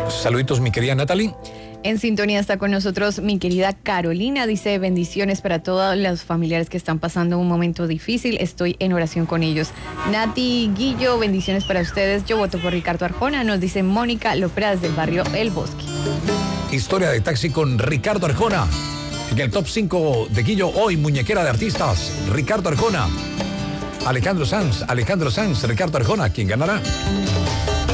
Saluditos, mi querida Natalie. En sintonía está con nosotros mi querida Carolina. Dice: bendiciones para todos los familiares que están pasando un momento difícil. Estoy en oración con ellos. Nati Guillo, bendiciones para ustedes. Yo voto por Ricardo Arjona. Nos dice Mónica Lopras del barrio El Bosque. Historia de taxi con Ricardo Arjona. En el top 5 de Guillo hoy, muñequera de artistas, Ricardo Arjona. Alejandro Sanz, Ricardo Arjona. ¿Quién ganará?